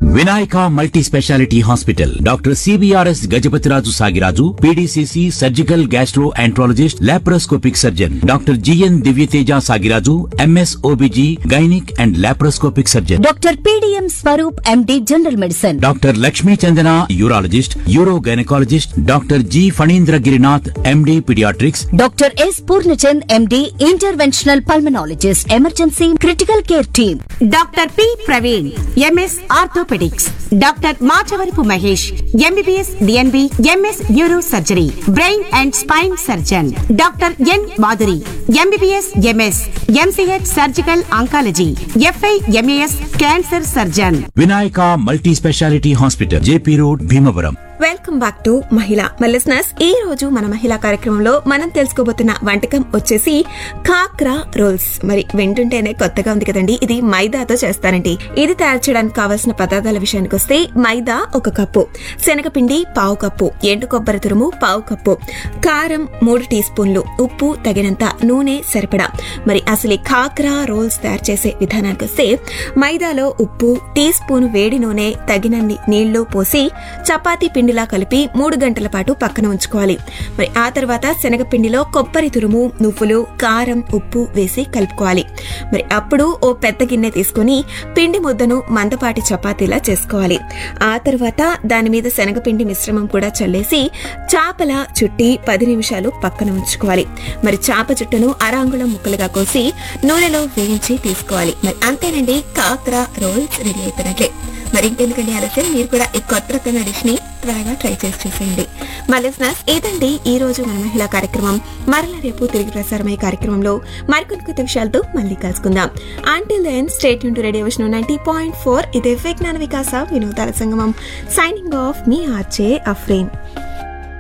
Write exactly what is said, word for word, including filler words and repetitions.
Vinayaka multi speciality hospital doctor CBRS Gajapathiraju Sagiraju PDCC surgical gastro enterologist laparoscopic surgeon doctor GN Divyateja Sagiraju MS OBG gynaec and laparoscopic surgeon doctor PDM Swaroop MD general medicine doctor Lakshmi Chandana urologist euro gynaecologist doctor G Phanindra Girinath MD paediatrics doctor yes Purnachand MD interventional pulmonologist emergency critical care team doctor P Praveen MS orthopaedics doctor Machavarapu Mahesh MBBS DNB MS neuro surgery brain and spine surgeon doctor N Madhuri MBBS MS MCh surgical oncology f i MAS cancer surgeon. Vinayaka multi speciality hospital JP road Bhimavaram. Welcome back to మహిళ మల్లెస్నర్స్. ఈ రోజు మన మహిళా కార్యక్రమంలో మనం తెలుసుకోబోతున్న వంటకం వచ్చేసి కాక్రా roles. మరి వింటుంటేనే కొత్తగా ఉంది కదండి. ఇది మైదాతో చేస్తారండి. ఇది తయారు చేయడానికి కావాల్సిన పదార్థాల విషయానికి వస్తే మైదా ఒక కప్పు, శనగపిండి పావు కప్పు, ఎండు కొబ్బరి తురుము పావు కప్పు, కారం మూడు టీ స్పూన్లు, ఉప్పు తగినంత, నూనె సరిపడా. మరి అసలు కాక్రా రోల్స్ తయారు చేసే విధానానికి వస్తే మైదాలో ఉప్పు, టీ స్పూన్ వేడి నూనె, తగినన్ని నీళ్లు పోసి చపాతీ పిండి కలిపి మూడు గంటల పాటు పక్కన ఉంచుకోవాలి. మరి ఆ తర్వాత శనగపిండిలో కొబ్బరి తురుము, నువ్వులు, కారం, ఉప్పు వేసి కలుపుకోవాలి. మరి అప్పుడు ఓ పెద్ద గిన్నె తీసుకుని పిండి ముద్దను మందపాటి చపాతీలా చేసుకోవాలి. ఆ తర్వాత దాని మీద శనగపిండి మిశ్రమం కూడా చల్లేసి చాపల చుట్టి పది నిమిషాలు పక్కన ఉంచుకోవాలి. మరి చాప చుట్టను అరాంగుళం ముక్కలుగా కోసి నూనెలో వేయించి తీసుకోవాలి. మరి అంతేనండి, కాక్రా రోల్స్ రెడీ అయిపోయినట్లే. మరి ఇంకెందుకండి ఆలస్యం, మీరు కూడా ఈ కొత్త రకమైన డిష్ ని త్వరగా ట్రై చేసి చూసేయండి. మల్లెస్నర్స్, ఇదండి ఈ రోజు మన మహిళా కార్యక్రమం. మరలా రేపు తిరిగి ప్రసారమయ్యే కార్యక్రమంలో మరికొన్ని కొత్త విషయాలతో మళ్ళీ కలుసుకుందాం. Until then stay tune to radio Vishnu ninety point four. ఇదే విజ్ఞాన వికాస వినోదాల సంగమం. సైనింగ్ ఆఫ్ మీ ఆర్జే అఫ్రీన్.